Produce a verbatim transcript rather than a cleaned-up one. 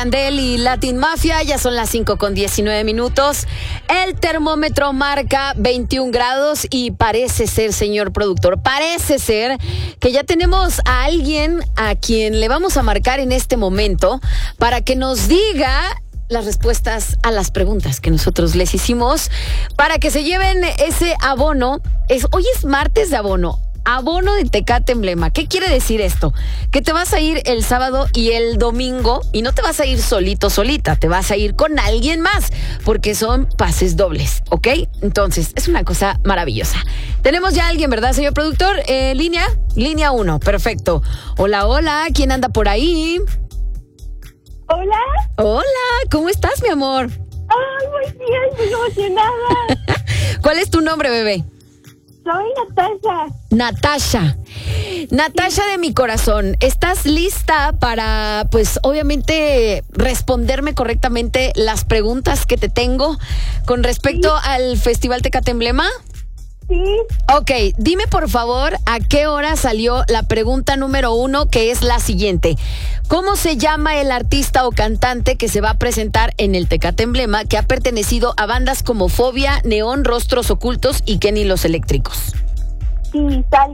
Andel y Latin Mafia, ya son las cinco con diecinueve minutos. El termómetro marca veintiún grados y parece ser, señor productor, parece ser que ya tenemos a alguien a quien le vamos a marcar en este momento para que nos diga las respuestas a las preguntas que nosotros les hicimos para que se lleven ese abono. Es, hoy es martes de abono. Abono de Tecate Emblema. ¿Qué quiere decir esto? Que te vas a ir el sábado y el domingo y no te vas a ir solito, solita, te vas a ir con alguien más porque son pases dobles, ¿ok? Entonces, es una cosa maravillosa. Tenemos ya a alguien, ¿verdad, señor productor? Eh, línea, línea uno, perfecto. Hola, hola, ¿quién anda por ahí? Hola. Hola, ¿cómo estás, mi amor? Ay, muy bien, estoy emocionada. ¿Cuál es tu nombre, bebé? Soy Natasha. Natasha. Natasha de mi corazón, ¿estás lista para, pues, obviamente, responderme correctamente las preguntas que te tengo con respecto Sí. al Festival Tecate Emblema? Sí. Ok, dime por favor a qué hora salió la pregunta número uno, que es la siguiente. ¿Cómo se llama el artista o cantante que se va a presentar en el Tecate Emblema, que ha pertenecido a bandas como Fobia, Neón, Rostros Ocultos y Kenny Los Eléctricos? Sí, sale.